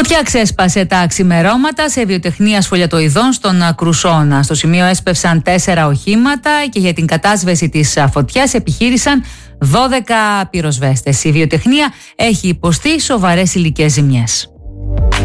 Φωτιά ξέσπασε τα ξημερώματα σε βιοτεχνία σφολιατοειδών στον Κρουσόνα. Στο σημείο έσπευσαν 4 οχήματα και για την κατάσβεση της φωτιάς επιχείρησαν 12 πυροσβέστες. Η βιοτεχνία έχει υποστεί σοβαρές υλικές ζημιές.